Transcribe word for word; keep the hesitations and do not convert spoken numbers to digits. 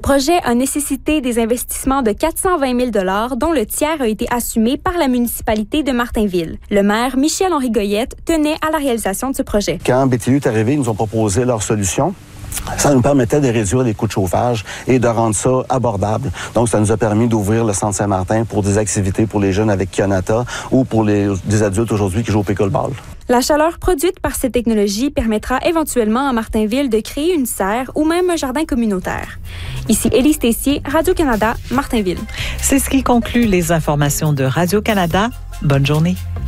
projet a nécessité des investissements de quatre cent vingt mille dollars, dont le tiers a été assumé par la municipalité de Martinville. Le maire, Michel-Henri Goyette, tenait à la réalisation de ce projet. Quand B T U est arrivé, ils nous ont proposé leur solution. Ça nous permettait de réduire les coûts de chauffage et de rendre ça abordable. Donc, ça nous a permis d'ouvrir le Centre Saint-Martin pour des activités pour les jeunes avec Kionata ou pour les, des adultes aujourd'hui qui jouent au pickleball. La chaleur produite par cette technologie permettra éventuellement à Martinville de créer une serre ou même un jardin communautaire. Ici Élise Tessier, Radio-Canada, Martinville. C'est ce qui conclut les informations de Radio-Canada. Bonne journée.